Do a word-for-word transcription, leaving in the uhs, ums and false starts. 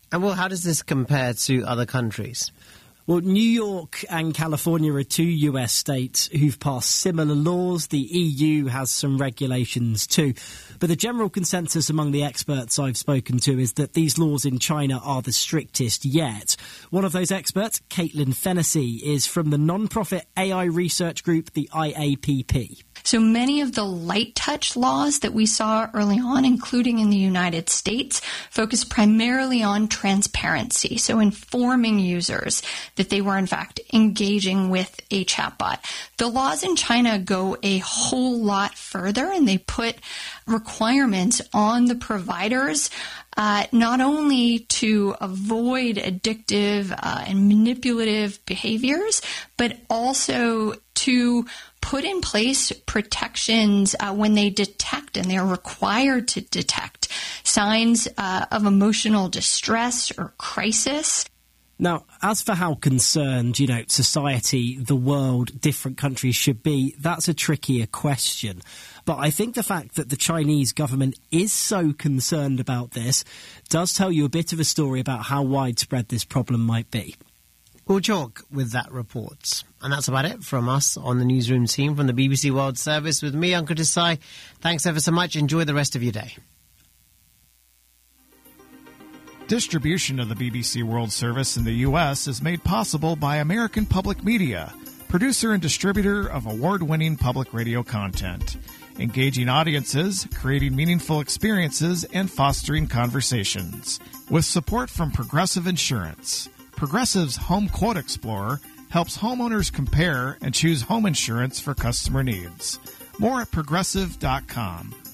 And well, how does this compare to other countries? Well, New York and California are two U S states who've passed similar laws. The E U has some regulations too. But the general consensus among the experts I've spoken to is that these laws in China are the strictest yet. One of those experts, Caitlin Fennessy, is from the non-profit A I research group, the I A P P. So many of the light touch laws that we saw early on, including in the United States, focus primarily on transparency, so informing users that they were in fact engaging with a chatbot. The laws in China go a whole lot further, and they put requirements on the providers Uh, not only to avoid addictive uh, and manipulative behaviors, but also to put in place protections uh, when they detect, and they're required to detect, signs uh, of emotional distress or crisis. Now, as for how concerned, you know, society, the world, different countries should be, that's a trickier question. But I think the fact that the Chinese government is so concerned about this does tell you a bit of a story about how widespread this problem might be. We'll talk with that report. And that's about it from us on the newsroom team from the B B C World Service with me, Uncle Desai. Thanks ever so much. Enjoy the rest of your day. Distribution of the B B C World Service in the U S is made possible by American Public Media, producer and distributor of award-winning public radio content, engaging audiences, creating meaningful experiences, and fostering conversations. With support from Progressive Insurance, Progressive's Home Quote Explorer helps homeowners compare and choose home insurance for customer needs. More at progressive dot com.